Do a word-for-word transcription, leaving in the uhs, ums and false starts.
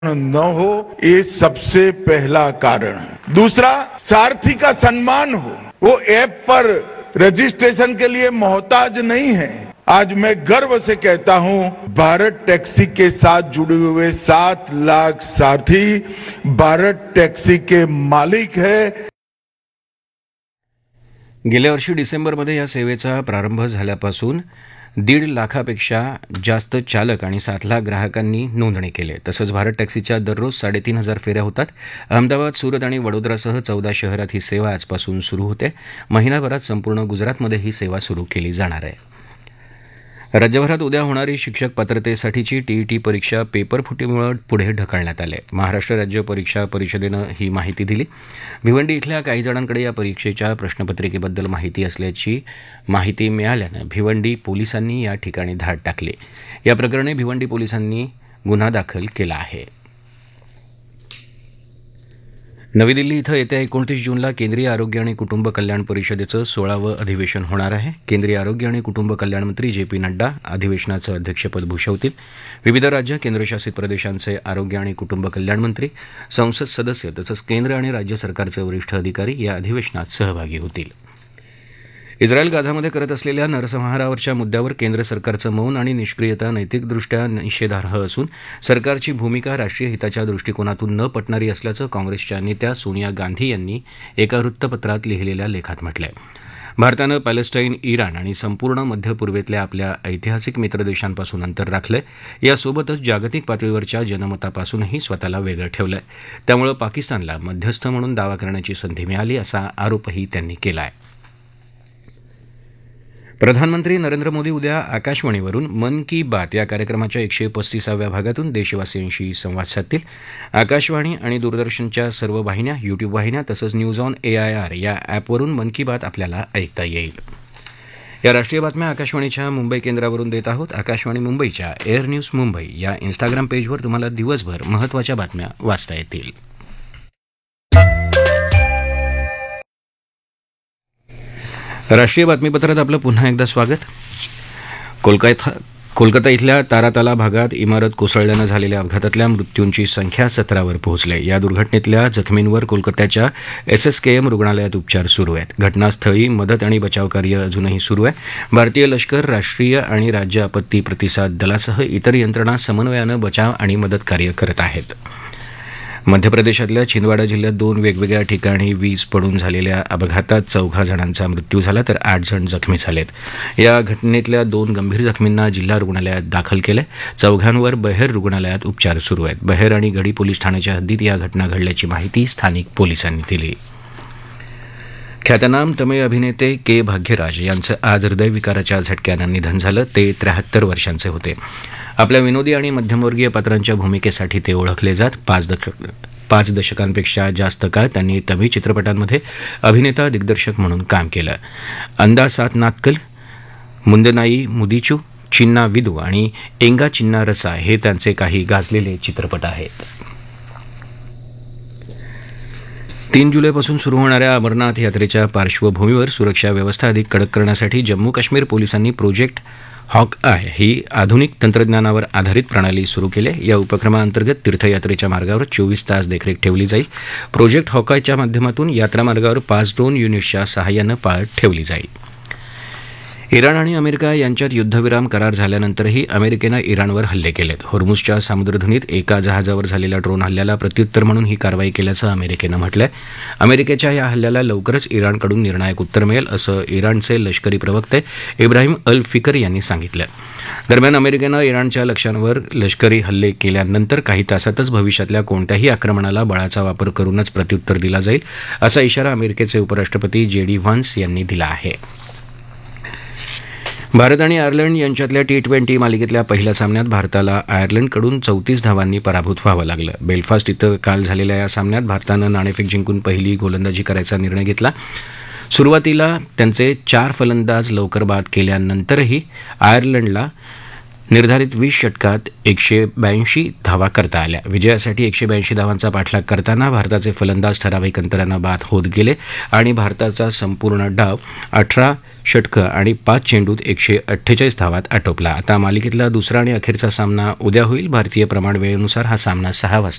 न हो, ये सबसे पहला कारण है। दूसरा, सारथी का सम्मान हो, वो ऐप पर रजिस्ट्रेशन के लिए मोहताज नहीं है। आज मैं गर्व से कहता हूं, भारत टैक्सी के साथ जुड़े हुए सात लाख सारथी भारत टॅक्सी के मालिक है। गेल्या वर्षी डिसेंबरमध्ये या सेवेचा प्रारंभ झाल्यापासून दीड लाखापेक्षा जास्त चालक आणि सात लाख ग्राहकांनी नोंदणी केली. तसंच भारत टॅक्सीच्या दररोज साडेतीन हजार फेऱ्या होतात. अहमदाबाद, सुरत आणि वडोदरासह चौदा शहरात ही सेवा आजपासून सुरू होते. महिनाभरात संपूर्ण गुजरातमध्ये ही सेवा सुरू केली जाणार आहे. राज्यभरात उद्या होणारी शिक्षक पात्रतेसाठीची टीईटी परीक्षा पेपरफुटीमुळे पुढे ढकलण्यात आली. महाराष्ट्र राज्य परीक्षा परिषदेनं ही माहिती दिली. भिवंडी इथल्या काही जणांकडे या परीक्षेच्या प्रश्नपत्रिकेबद्दल माहिती असल्याची माहिती मिळाल्यानं भिवंडी पोलिसांनी या ठिकाणी धाड टाकली. या प्रकरणी भिवंडी पोलिसांनी गुन्हा दाखल केला आहे. नवी दिल्ली इथं येत्या एकोणतीस जूनला केंद्रीय आरोग्य आणि कुटुंब कल्याण परिषदेचं सोळावं अधिवेशन होणार आहे. केंद्रीय आरोग्य आणि कुटुंब कल्याण मंत्री जे पी नड्डा अधिवेशनाचं अध्यक्षपद भूषवतील. विविध राज्य केंद्रशासित प्रदेशांचे आरोग्य आणि कुटुंब कल्याण मंत्री, संसद सदस्य तसंच केंद्र आणि राज्य सरकारचे वरिष्ठ अधिकारी या अधिवेशनात सहभागी होतील. इस्रायल गाझामध्ये करत असलेल्या नरसंहारावरच्या मुद्द्यावर केंद्र सरकारचं मौन आणि निष्क्रियता नैतिकदृष्ट्या निषेधार्ह असून सरकारची भूमिका राष्ट्रीय हिताच्या दृष्टिकोनातून न पटणारी असल्याचं काँग्रेसच्या नेत्या सोनिया गांधी यांनी एका वृत्तपत्रात लिहिलेल्या लेखात म्हटलं आहे. भारतानं पॅलेस्टाईन, इराण आणि संपूर्ण मध्य पूर्वेतल्या आपल्या ऐतिहासिक मित्रदेशांपासून अंतर राखलंय. यासोबतच जागतिक पातळीवरच्या जनमतापासूनही स्वतःला वेगळं ठेवलंय. त्यामुळे पाकिस्तानला मध्यस्थ म्हणून दावा करण्याची संधी मिळाली असा आरोपही त्यांनी केला आहे. प्रधानमंत्री नरेंद्र मोदी उद्या आकाशवाणीवरून मन की बात या कार्यक्रमाच्या एकशे पस्तीसाव्या भागातून देशवासियांशी संवाद साधतील. आकाशवाणी आणि दूरदर्शनच्या सर्व वाहिन्या, युट्यूब वाहिन्या तसंच न्यूज ऑन एआयआर या ॲपवरून मन की बात आपल्याला ऐकता येईल. या राष्ट्रीय बातम्या आकाशवाणीच्या मुंबई केंद्रावरून देत आहोत. आकाशवाणी मुंबईच्या एअर न्यूज मुंबई या इन्स्टाग्राम पेजवर तुम्हाला दिवसभर महत्त्वाच्या बातम्या वाचता येतील. राष्ट्रीय बातमीपत्रात आपलं पुन्हा एकदा स्वागत. कोलकाता कोलकाता इथल्या ताराताला भागात इमारत कोसळल्यानं झालेल्या अपघातातल्या मृत्यूंची संख्या सतरावर पोहोचली. या दुर्घटनेतल्या जखमींवर कोलकात्याच्या एस एस के एम रुग्णालयात उपचार सुरू आहेत. घटनास्थळी मदत आणि बचावकार्य अजूनही सुरू आहे. भारतीय लष्कर, राष्ट्रीय आणि राज्य आपत्ती प्रतिसाद दलासह इतर यंत्रणा समन्वयानं बचाव आणि मदत कार्य करत आहेत. मध्य प्रदेशातल्या छिंदवाडा जिल्ह्यात दोन वेगवेगळ्या ठिकाणी वीज पडून झालेल्या अपघातात चौघा जणांचा मृत्यू झाला तर आठ जण जखमी झालेत. या घटनेतल्या दोन गंभीर जखमींना जिल्हा रुग्णालयात दाखल केलं. चौघांवर बहेर रुग्णालयात उपचार सुरू आहेत. बहेर आणि गडी पोलीस ठाण्याच्या हद्दीत या घटना घडल्याची माहिती स्थानिक पोलिसांनी दिली. ख्यातनाम तमिळ अभिनेते के भाग्यराज यांचं आज हृदयविकाराच्या झटक्यानं निधन झालं. ते त्र्याहत्तर वर्षांचे होते. आपल्या विनोदी आणि मध्यमवर्गीय पात्रांच्या भूमिकेसाठी ते ओळखले जात. पाच दशक पाच दशकांपेक्षा जास्त काळ त्यांनी तमिळ चित्रपटांमध्ये अभिनेता, दिग्दर्शक म्हणून काम केलं. अंदा सात नात्कल, मुंदनाई मुदीचू, चिन्ना विदू आणि एंगा चिन्ना रसा हे त्यांचे काही गाजलेले चित्रपट आहेत. तीन जुलैपासून सुरू होणाऱ्या अमरनाथ यात्रेच्या पार्श्वभूमीवर सुरक्षा व्यवस्था अधिक कडक करण्यासाठी जम्मू काश्मीर पोलिसांनी प्रोजेक्ट हॉक आय ही आधुनिक तंत्रज्ञानावर आधारित प्रणाली सुरू केली आहे. या उपक्रमाअंतर्गत तीर्थयात्रेच्या मार्गावर चोवीस तास देखरेख ठेवली जाईल. प्रोजेक्ट हॉकायच्या माध्यमातून यात्रा मार्गावर पाच ड्रोन युनिट्सच्या सहाय्यानं पाळत ठेवली जाईल. इराण आणि अमेरिका यांच्यात युद्धविराम करार झाल्यानंतरही अमेरिकेनं इराणवर हल्ले केलेत. होर्मुझच्या सामुद्रधुनीत एका जहाजावर झालेल्या ड्रोन हल्ल्याला प्रत्युत्तर म्हणून ही कारवाई केल्याचं अमेरिकेनं म्हटलंय. अमेरिकेच्या या हल्ल्याला लवकरच इराणकडून निर्णायक उत्तर मिळेल असं इराणचे लष्करी प्रवक्ते इब्राहिम अल फिकर यांनी सांगितलं. दरम्यान अमेरिकेनं इराणच्या लक्ष्यांवर लष्करी हल्ले केल्यानंतर काही तासातच भविष्यातल्या कोणत्याही आक्रमणाला बळाचा वापर करूनच प्रत्युत्तर दिला जाईल असा इशारा अमेरिकेचे उपराष्ट्रपती जे डी व्हान्स यांनी दिला आहे. भारत आणि आयर्लंड यांच्यातल्या टी ट्वेंटी मालिकेतल्या पहिल्या सामन्यात भारताला आयर्लंडकडून चौतीस धावांनी पराभूत व्हावं लागलं. बेलफास्ट इथं काल झालेल्या या सामन्यात भारतानं नाणेफेक जिंकून पहिली गोलंदाजी करायचा निर्णय घेतला. सुरुवातीला त्यांचे चार फलंदाज लवकर बाद केल्यानंतरही आयर्लंडला निर्धारित वीस षटकात एकशे ब्याऐंशी धावा करता आल्या. विजयासाठी एकशे ब्याऐंशी धावांचा पाठलाग करताना भारताचे फलंदाज ठराविक अंतरानं बाद होत गेले आणि भारताचा संपूर्ण डाव अठरा षटकं आणि पाच चेंडूत एकशे अठ्ठेचाळीस धावात आटोपला. आता मालिकेतला दुसरा आणि अखेरचा सामना उद्या होईल. भारतीय प्रमाण वेळेनुसार हा सामना सहा वाजता